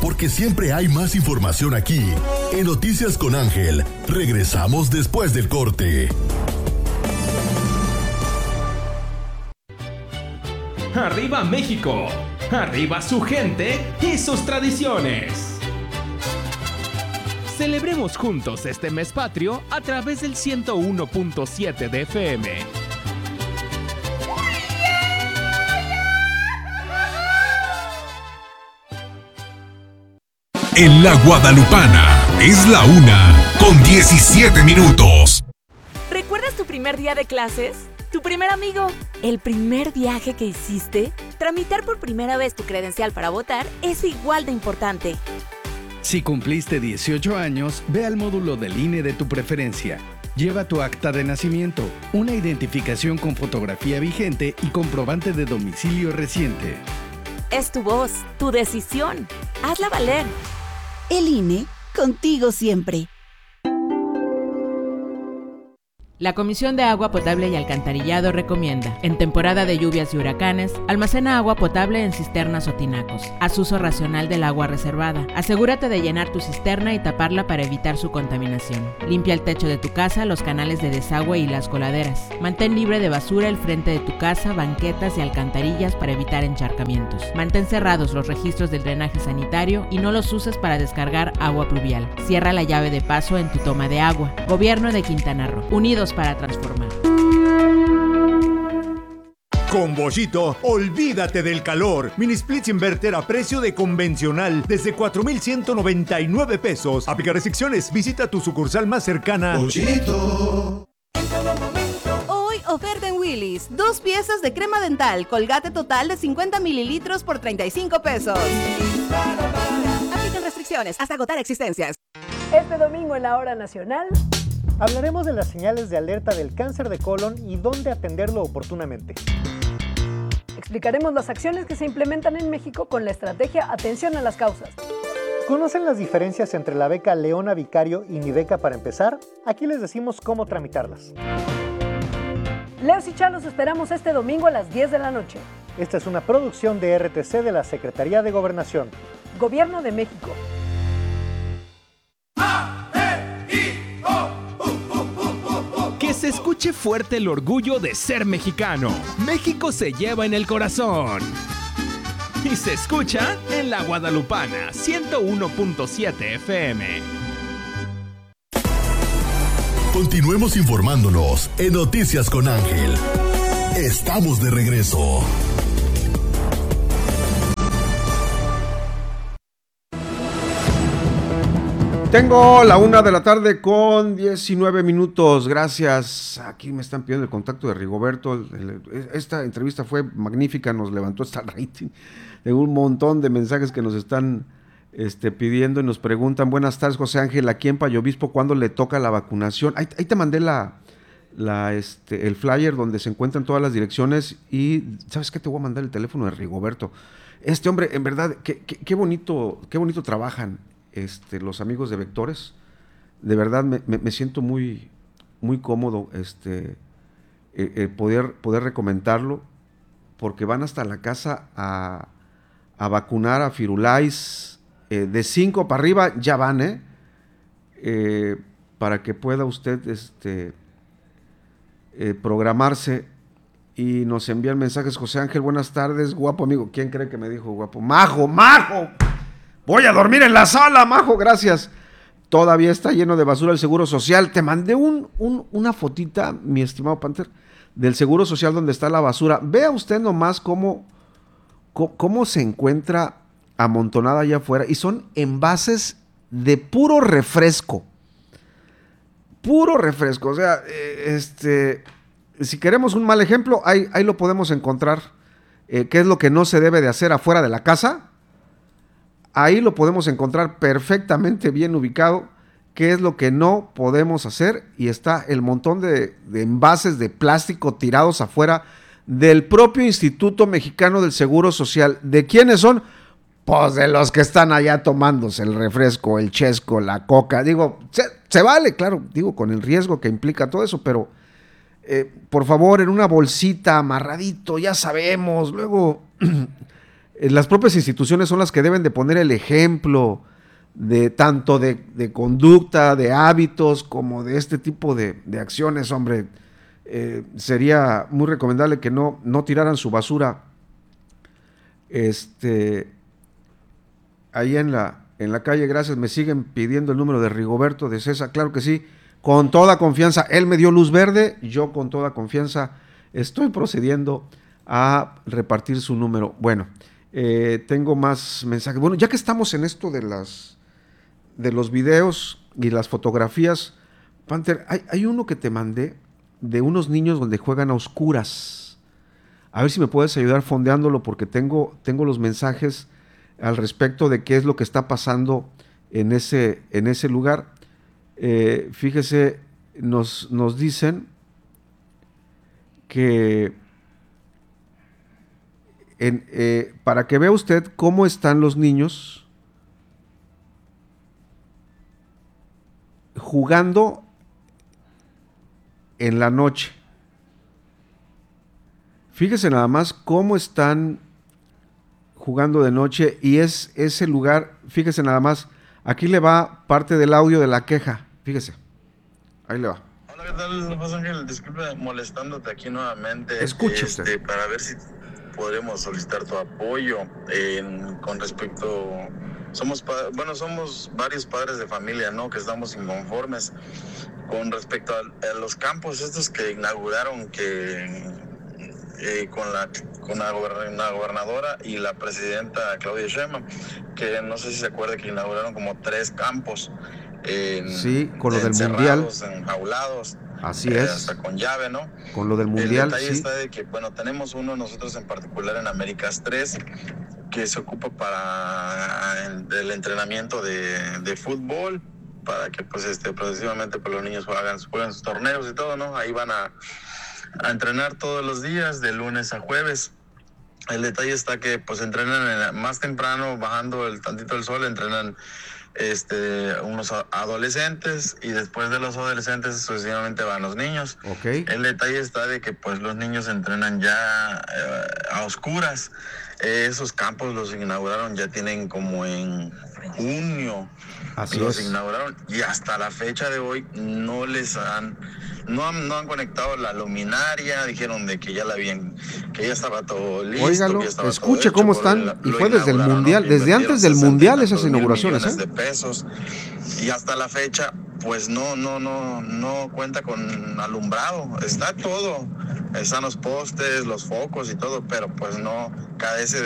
porque siempre hay más información aquí. En Noticias con Ángel, regresamos después del corte. ¡Arriba México! ¡Arriba su gente y sus tradiciones! Celebremos juntos este mes patrio a través del 101.7 de FM. En la Guadalupana es la 1:17. ¿Recuerdas tu primer día de clases? ¿Tu primer amigo? ¿El primer viaje que hiciste? Tramitar por primera vez tu credencial para votar es igual de importante. Si cumpliste 18 años, ve al módulo del INE de tu preferencia. Lleva tu acta de nacimiento, una identificación con fotografía vigente y comprobante de domicilio reciente. Es tu voz, tu decisión. Hazla valer. El INE, contigo siempre. La Comisión de Agua Potable y Alcantarillado recomienda, en temporada de lluvias y huracanes, almacena agua potable en cisternas o tinacos. Haz uso racional del agua reservada. Asegúrate de llenar tu cisterna y taparla para evitar su contaminación. Limpia el techo de tu casa, los canales de desagüe y las coladeras. Mantén libre de basura el frente de tu casa, banquetas y alcantarillas para evitar encharcamientos. Mantén cerrados los registros del drenaje sanitario y no los uses para descargar agua pluvial. Cierra la llave de paso en tu toma de agua. Gobierno de Quintana Roo. Unidos para transformar. Con Boschito, olvídate del calor. Mini splits inverter a precio de convencional desde 4,199 pesos. Aplica restricciones. Visita tu sucursal más cercana. Boschito. Hoy oferta en Willy's. 2 piezas de crema dental. Colgate total de 50 mililitros por 35 pesos. Aplican restricciones hasta agotar existencias. Este domingo en la Hora Nacional hablaremos de las señales de alerta del cáncer de colon y dónde atenderlo oportunamente. Explicaremos las acciones que se implementan en México con la estrategia Atención a las Causas. ¿Conocen las diferencias entre la beca Leona Vicario y Mi Beca para empezar? Aquí les decimos cómo tramitarlas. Leos y Chalos esperamos este domingo a las 10 de la noche. Esta es una producción de RTC de la Secretaría de Gobernación. Gobierno de México. Que se escuche fuerte el orgullo de ser mexicano. México se lleva en el corazón. Y se escucha en la Guadalupana 101.7 FM. Continuemos informándonos en Noticias con Ángel. Estamos de regreso. Tengo la 1:19 p.m. Gracias. Aquí me están pidiendo el contacto de Rigoberto. Esta entrevista fue magnífica, nos levantó hasta el rating. Tengo un montón de mensajes que nos están pidiendo y nos preguntan: buenas tardes, José Ángel, aquí en Payo Obispo, ¿cuándo le toca la vacunación? Ahí te mandé el flyer donde se encuentran todas las direcciones y ¿sabes qué? Te voy a mandar el teléfono de Rigoberto. Este hombre, en verdad, qué bonito trabajan los amigos de Vectores. De verdad me siento muy, muy cómodo poder recomendarlo, porque van hasta la casa a vacunar a Firulais. De 5 para arriba ya van, para que pueda usted programarse. Y nos envían mensajes: José Ángel, buenas tardes, guapo amigo. ¿Quién cree que me dijo guapo? ¡Majo! Voy a dormir en la sala, Majo, gracias. Todavía está lleno de basura el Seguro Social. Te mandé una fotita, mi estimado Panther, del Seguro Social donde está la basura. Vea usted nomás cómo se encuentra amontonada allá afuera, y son envases de puro refresco. O sea, si queremos un mal ejemplo, ahí lo podemos encontrar. ¿Qué es lo que no se debe de hacer afuera de la casa? Ahí lo podemos encontrar perfectamente bien ubicado. ¿Qué es lo que no podemos hacer? Y está el montón de envases de plástico tirados afuera del propio Instituto Mexicano del Seguro Social. ¿De quiénes son? Pues de los que están allá tomándose el refresco, el chesco, la coca. Digo, se vale, claro, digo, con el riesgo que implica todo eso, pero por favor, en una bolsita, amarradito, ya sabemos. Luego las propias instituciones son las que deben de poner el ejemplo de tanto de conducta, de hábitos, como de este tipo de acciones, hombre. Sería muy recomendable que no tiraran su basura ahí en la calle. Gracias, me siguen pidiendo el número de Rigoberto de César. Claro que sí, con toda confianza. Él me dio luz verde, yo con toda confianza estoy procediendo a repartir su número. Bueno, tengo más mensajes. Bueno, ya que estamos en esto de los videos y las fotografías, Panther, hay uno que te mandé de unos niños donde juegan a oscuras. A ver si me puedes ayudar fondeándolo, porque tengo los mensajes al respecto de qué es lo que está pasando en ese lugar. Fíjese, nos dicen que para que vea usted cómo están los niños jugando en la noche. Fíjese nada más cómo están jugando de noche, y es ese lugar. Fíjese nada más, aquí le va parte del audio de la queja. Fíjese, ahí le va. Hola, ¿qué tal, José Ángel? Disculpe molestándote aquí nuevamente. Escuche usted. Para ver si podremos solicitar tu apoyo con respecto. Somos varios padres de familia, ¿no? Que estamos inconformes con respecto a los campos estos que inauguraron, con la gobernadora y la presidenta Claudia Sheinbaum, que no sé si se acuerda que inauguraron como 3 campos. Sí, con lo del mundial. Enjaulados. Así es. Hasta con llave, ¿no? Con lo del mundial, el detalle sí. está de que, bueno, tenemos uno nosotros en particular en Américas 3, que se ocupa para el entrenamiento de fútbol, para que pues progresivamente pues, los niños jueguen sus torneos y todo, ¿no? Ahí van a entrenar todos los días, de lunes a jueves. El detalle está que pues entrenan más temprano, bajando tantito el sol, entrenan unos adolescentes, y después de los adolescentes sucesivamente van los niños. Okay. El detalle está de que pues los niños entrenan ya a oscuras. Esos campos los inauguraron, ya tienen como en junio. Así los es. Inauguraron, y hasta la fecha de hoy no han conectado la luminaria. Dijeron de que ya que ya estaba todo listo. Óigalo, que estaba escuche todo cómo hecho, están, y fue desde el inauguraron, mundial, ¿no? desde antes del mundial esas inauguraciones, millones de pesos, y hasta la fecha pues no cuenta con alumbrado. Está todo, están los postes, los focos y todo, pero pues no carece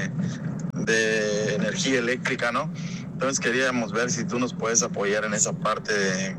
de energía eléctrica, ¿no? Entonces queríamos ver si tú nos puedes apoyar en esa parte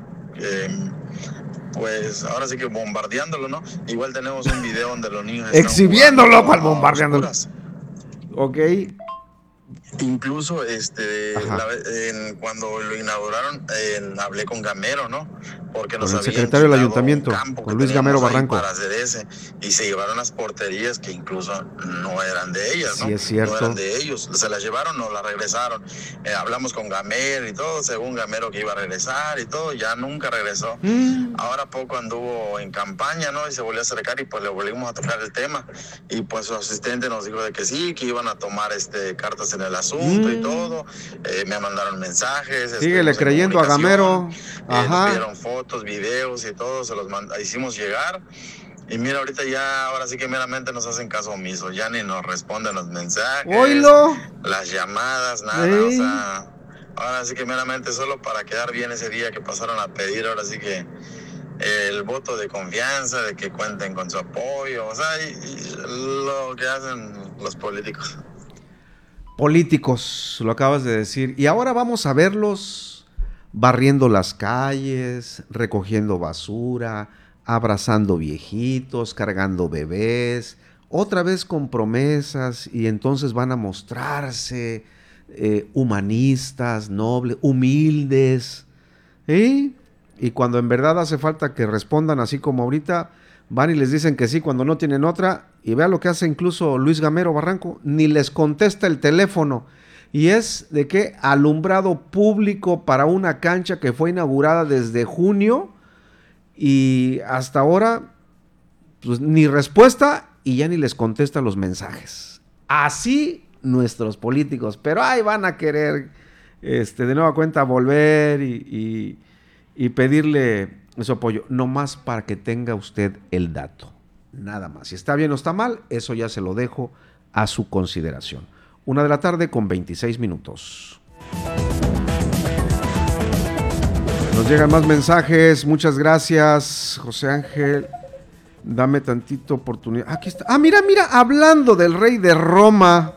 pues ahora sí que bombardeándolo, ¿no? Igual tenemos un video donde los niños están exhibiéndolo, cual bombardeándolo. Ok. Incluso cuando lo inauguraron, hablé con Gamero, ¿no? Porque nos con el habían secretario del quitado ayuntamiento, un campo con Luis Gamero Barranco, para hacer y se llevaron las porterías que incluso no eran de ellas, ¿no? Sí, es cierto. No eran de ellos, se las llevaron, no las regresaron. Hablamos con Gamero y todo, según Gamero que iba a regresar y todo, ya nunca regresó. Ahora poco anduvo en campaña, ¿no? Y se volvió a acercar, y pues le volvimos a tocar el tema, y pues su asistente nos dijo de que sí, que iban a tomar cartas en el asunto y todo. Me mandaron mensajes. Síguele creyendo a Gamero. Nos dieron fotos, videos y todo, se los hicimos llegar. Y mira, ahorita ahora sí que meramente nos hacen caso omiso, ya ni nos responden los mensajes. ¡Oílo! Las llamadas, nada, ¡Ey! O sea, ahora sí que meramente solo para quedar bien ese día que pasaron a pedir, ahora sí que el voto de confianza, de que cuenten con su apoyo, o sea, y lo que hacen los políticos. Políticos, lo acabas de decir. Y ahora vamos a verlos barriendo las calles, recogiendo basura, abrazando viejitos, cargando bebés, otra vez con promesas, y entonces van a mostrarse humanistas, nobles, humildes. Y cuando en verdad hace falta que respondan así como ahorita, van y les dicen que sí cuando no tienen otra. Y vea lo que hace incluso Luis Gamero Barranco, ni les contesta el teléfono. Y es de que alumbrado público para una cancha que fue inaugurada desde junio, y hasta ahora pues ni respuesta, y ya ni les contesta los mensajes. Así nuestros políticos, pero ahí van a querer de nueva cuenta volver y pedirle su apoyo, nomás para que tenga usted el dato, nada más. Si está bien o está mal, eso ya se lo dejo a su consideración. 1:26 p.m. Nos llegan más mensajes, muchas gracias, José Ángel. Dame tantito oportunidad. Aquí está. Ah, mira, hablando del rey de Roma,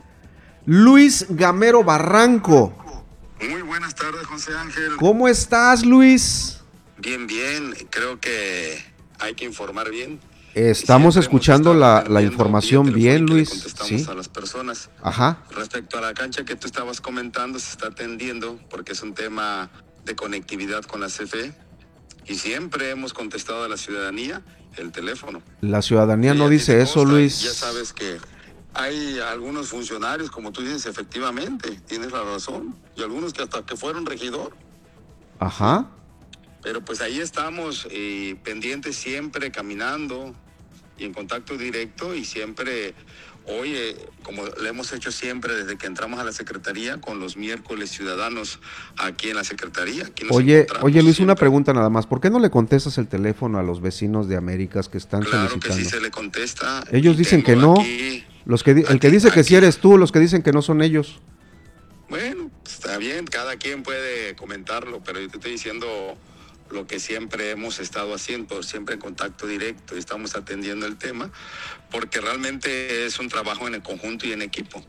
Luis Gamero Barranco. Muy buenas tardes, José Ángel. ¿Cómo estás, Luis? Bien, creo que hay que informar bien. Estamos escuchando la información bien, Luis. Contestamos a las personas. Ajá. Respecto a la cancha que tú estabas comentando, se está atendiendo porque es un tema de conectividad con la CFE y siempre hemos contestado a la ciudadanía el teléfono. La ciudadanía no dice eso, Luis. Ya sabes que hay algunos funcionarios, como tú dices, efectivamente, tienes la razón, y algunos que hasta que fueron regidor. Ajá. Pero pues ahí estamos pendientes siempre, caminando y en contacto directo y siempre, como lo hemos hecho siempre desde que entramos a la Secretaría con los miércoles ciudadanos aquí en la Secretaría. Oye Luis, siempre. Una pregunta nada más, ¿por qué no le contestas el teléfono a los vecinos de Américas que están solicitando? Claro que sí se le contesta. Ellos dicen que no, el que dice que sí eres tú, los que dicen que no son ellos. Bueno, está bien, cada quien puede comentarlo, pero yo te estoy diciendo lo que siempre hemos estado haciendo, siempre en contacto directo, y estamos atendiendo el tema, porque realmente es un trabajo en el conjunto y en equipo.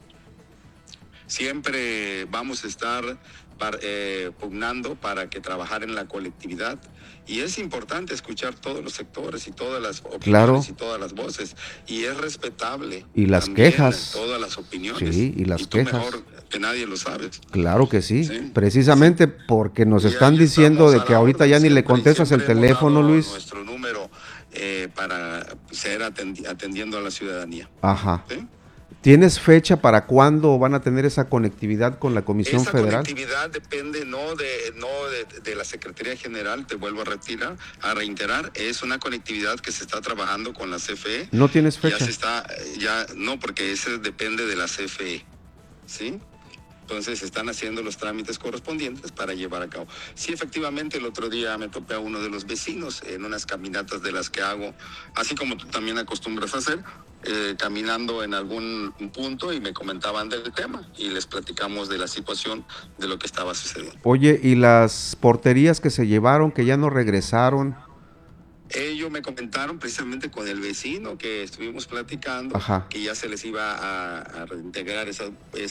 Siempre vamos a estar pugnando para que trabajar en la colectividad, y es importante escuchar todos los sectores y todas las opiniones y todas las voces, y es respetable. Y las quejas. Todas las opiniones. Sí, y las quejas. Mejor que nadie lo sabe. Claro que sí, precisamente porque nos están diciendo de que ahorita ya ni le contestas el teléfono, Luis. Nuestro número para ser atendiendo a la ciudadanía. Ajá. ¿Sí? ¿Tienes fecha para cuándo van a tener esa conectividad con la Comisión Federal? Esa conectividad depende no de la Secretaría General, te vuelvo a reiterar, es una conectividad que se está trabajando con la CFE. ¿No tienes fecha? No, porque ese depende de la CFE, ¿sí? Entonces se están haciendo los trámites correspondientes para llevar a cabo. Sí, efectivamente, el otro día me topé a uno de los vecinos en unas caminatas de las que hago, así como tú también acostumbras a hacer, caminando en algún punto, y me comentaban del tema y les platicamos de la situación, de lo que estaba sucediendo. Oye, ¿y las porterías que se llevaron, que ya no regresaron? Ellos me comentaron precisamente con el vecino que estuvimos platicando, Ajá, que ya se les iba a reintegrar esas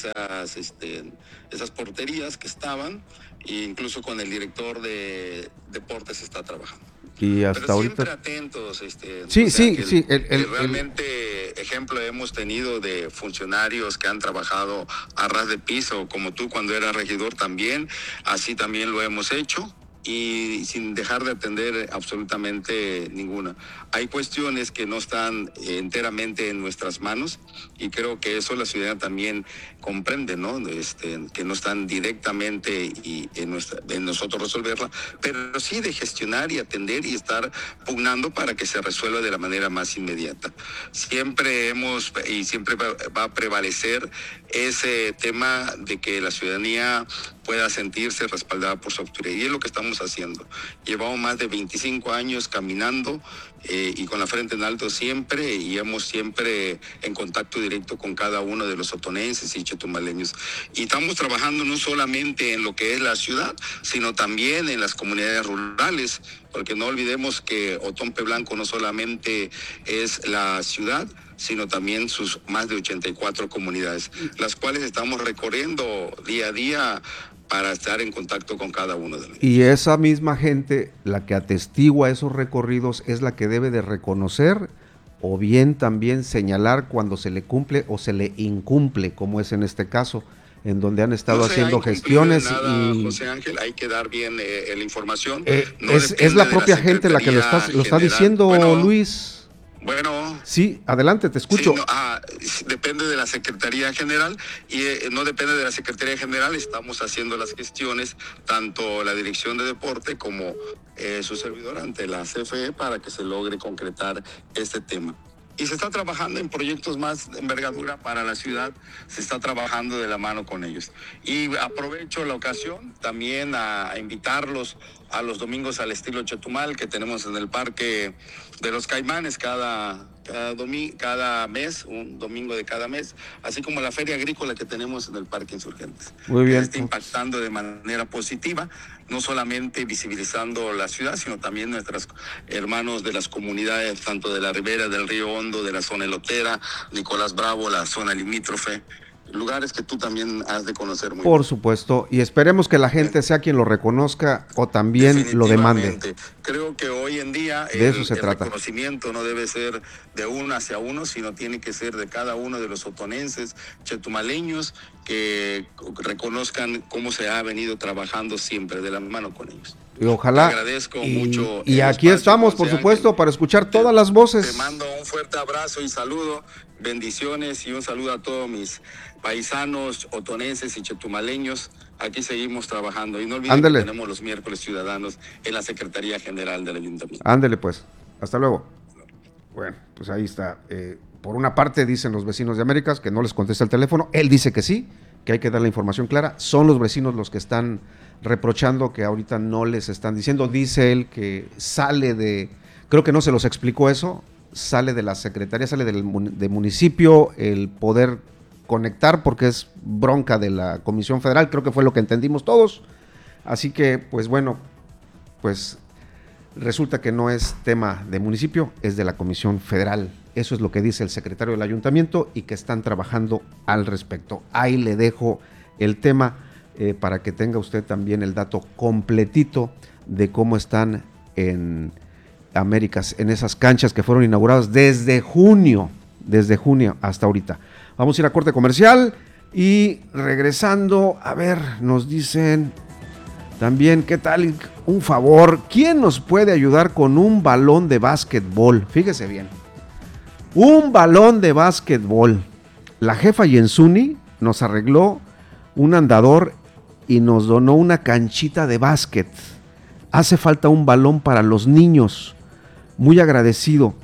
porterías que estaban, e incluso con el director de deportes se está trabajando. Y hasta pero ahorita. Siempre atentos. Sí. Realmente ejemplo hemos tenido de funcionarios que han trabajado a ras de piso, como tú cuando eras regidor también, así también lo hemos hecho. Y sin dejar de atender absolutamente ninguna. Hay cuestiones que no están enteramente en nuestras manos, y creo que eso la ciudadanía también comprende, ¿no? Que no están directamente en nosotros resolverla, pero sí de gestionar y atender y estar pugnando para que se resuelva de la manera más inmediata. Siempre siempre va a prevalecer ese tema de que la ciudadanía pueda sentirse respaldada por su autoridad, y es lo que estamos haciendo. Llevamos más de 25 años caminando y con la frente en alto siempre, y hemos siempre en contacto directo con cada uno de los otonenses y chetumaleños. Y estamos trabajando no solamente en lo que es la ciudad, sino también en las comunidades rurales, porque no olvidemos que Otompe Blanco no solamente es la ciudad, sino también sus más de 84 comunidades, las cuales estamos recorriendo día a día para estar en contacto con cada uno de ellos. Y esa misma gente, la que atestigua esos recorridos, es la que debe de reconocer o bien también señalar cuando se le cumple o se le incumple, como es en este caso, en donde han estado haciendo gestiones. José Ángel, hay que dar bien la información. Es la propia gente la que lo está diciendo, Luis. Bueno. Sí, adelante, te escucho. Sí, depende de la Secretaría General, y no depende de la Secretaría General, estamos haciendo las gestiones, tanto la Dirección de Deporte como su servidor ante la CFE, para que se logre concretar este tema. Y se está trabajando en proyectos más de envergadura para la ciudad, se está trabajando de la mano con ellos. Y aprovecho la ocasión también a invitarlos a los domingos al estilo Chetumal que tenemos en el Parque de los Caimanes cada mes, un domingo de cada mes, así como la feria agrícola que tenemos en el Parque Insurgentes. Muy bien. Está impactando de manera positiva, no solamente visibilizando la ciudad, sino también nuestros hermanos de las comunidades, tanto de la ribera del Río Hondo, de la zona elotera, Nicolás Bravo, la zona limítrofe, lugares que tú también has de conocer muy bien. Por supuesto, y esperemos que la gente sea quien lo reconozca o también lo demande. Creo que hoy en día de eso se trata. El reconocimiento no debe ser de uno hacia uno, sino tiene que ser de cada uno de los otonenses, chetumaleños, que reconozcan cómo se ha venido trabajando siempre de la mano con ellos. Y ojalá. Te agradezco mucho. Y aquí estamos, por supuesto, para escuchar todas las voces. Te mando un fuerte abrazo y saludo, bendiciones y un saludo a todos mis paisanos, otonenses y chetumaleños. Aquí seguimos trabajando y no olviden que tenemos los miércoles ciudadanos en la Secretaría General del Ayuntamiento. Ándele pues, hasta luego. Bueno, pues ahí está. Por una parte dicen los vecinos de Américas que no les contesta el teléfono, él dice que sí, que hay que dar la información clara, son los vecinos los que están reprochando que ahorita no les están diciendo, dice él que sale de, creo que no se los explicó eso, sale de la secretaría, sale del municipio el poder conectar porque es bronca de la Comisión Federal, creo que fue lo que entendimos todos, así que pues bueno, pues resulta que no es tema de municipio, es de la Comisión Federal, eso es lo que dice el secretario del ayuntamiento y que están trabajando al respecto. Ahí le dejo el tema para que tenga usted también el dato completito de cómo están en Américas, en esas canchas que fueron inauguradas desde junio hasta ahorita. Vamos a ir a corte comercial y regresando, a ver, nos dicen también, ¿qué tal? Un favor, ¿quién nos puede ayudar con un balón de básquetbol? Fíjese bien, un balón de básquetbol. La jefa Yensuni nos arregló un andador y nos donó una canchita de básquet. Hace falta un balón para los niños. Muy agradecido.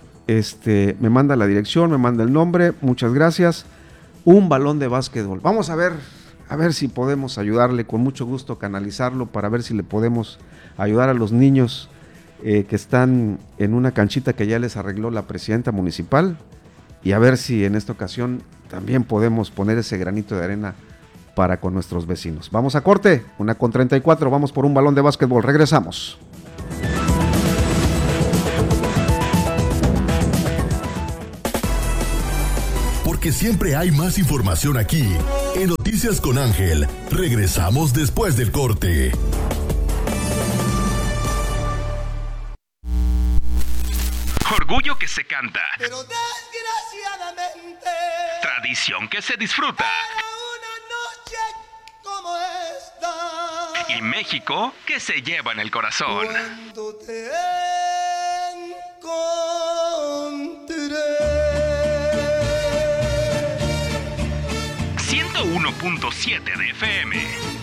Me manda la dirección, me manda el nombre, muchas gracias. Un balón de básquetbol. Vamos a ver si podemos ayudarle, con mucho gusto canalizarlo para ver si le podemos ayudar a los niños que están en una canchita que ya les arregló la presidenta municipal y a ver si en esta ocasión también podemos poner ese granito de arena para con nuestros vecinos. Vamos a corte, 1:34, vamos por un balón de básquetbol, regresamos. Porque siempre hay más información aquí. En Noticias con Ángel, regresamos después del corte. Orgullo que se canta. Pero desgraciadamente. Tradición que se disfruta. Como esta, y México que se lleva en el corazón. Cuando te encontré. 101.7 de FM.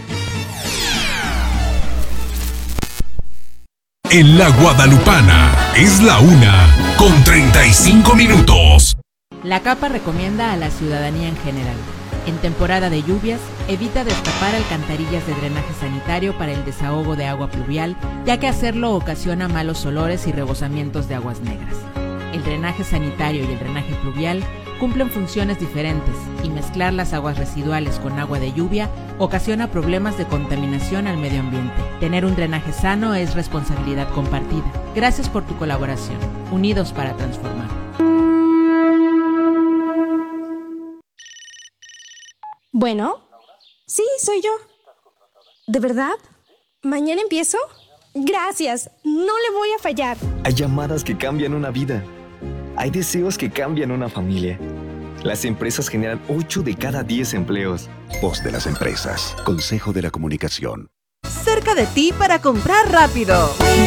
En la Guadalupana es la 1:35. La CAPA recomienda a la ciudadanía en general: en temporada de lluvias, evita destapar alcantarillas de drenaje sanitario para el desahogo de agua pluvial, ya que hacerlo ocasiona malos olores y rebosamientos de aguas negras. El drenaje sanitario y el drenaje pluvial cumplen funciones diferentes y mezclar las aguas residuales con agua de lluvia ocasiona problemas de contaminación al medio ambiente. Tener un drenaje sano es responsabilidad compartida. Gracias por tu colaboración. Unidos para transformar. Bueno, sí, soy yo. ¿De verdad? ¿Mañana empiezo? Gracias, no le voy a fallar. Hay llamadas que cambian una vida. Hay deseos que cambian una familia. Las empresas generan 8 de cada 10 empleos. Voz de las empresas. Consejo de la Comunicación. Cerca de ti para comprar rápido.